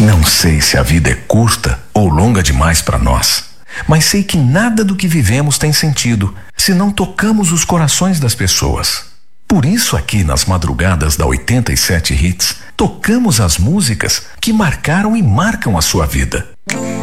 Não sei se a vida é curta ou longa demais para nós, mas sei que nada do que vivemos tem sentido se não tocamos os corações das pessoas. Por isso, aqui nas madrugadas da 87 Hits, tocamos as músicas que marcaram e marcam a sua vida.